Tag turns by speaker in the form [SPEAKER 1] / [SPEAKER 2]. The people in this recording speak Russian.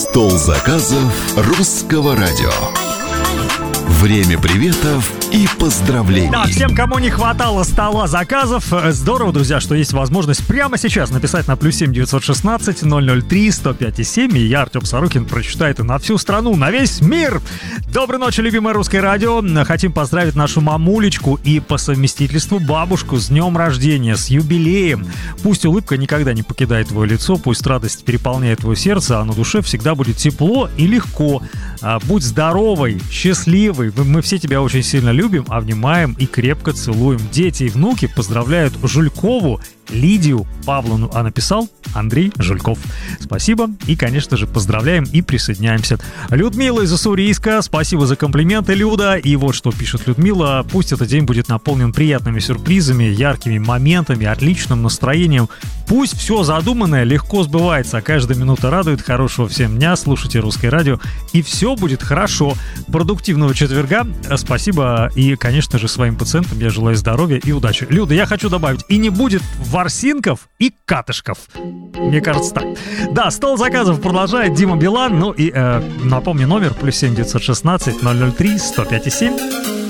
[SPEAKER 1] Стол заказов русского радио. Время приветов и поздравлений.
[SPEAKER 2] Да, всем, кому не хватало стола заказов, здорово, друзья, что есть возможность прямо сейчас написать на +7 916 003 105 7, и я, Артем Сорокин, прочитаю это на всю страну, на весь мир. Доброй ночи, любимое русское радио. Хотим поздравить нашу мамулечку и по совместительству бабушку с днем рождения, с юбилеем. Пусть улыбка никогда не покидает твое лицо, пусть радость переполняет твое сердце, а на душе всегда будет тепло и легко. Будь здоровой, счастливой. Мы все тебя очень сильно любим, обнимаем и крепко целуем. Дети и внуки поздравляют Жулькову, Лидию Павловну, а написал Андрей Жульков. Спасибо и, конечно же, поздравляем и присоединяемся. Людмила из Уссурийска, спасибо за комплименты, Люда. И вот что пишет Людмила: пусть этот день будет наполнен приятными сюрпризами, яркими моментами, отличным настроением. Пусть все задуманное легко сбывается, а каждая минута радует. Хорошего всем дня, слушайте русское радио, и все будет хорошо. Продуктивного четверга. Спасибо, и, конечно же, своим пациентам я желаю здоровья и удачи. Люда, я хочу добавить, и не будет ворсинков и катышков. Мне кажется, так. Да, стол заказов продолжает Дима Билан. Ну и напомню, номер +7 916 003 105 7.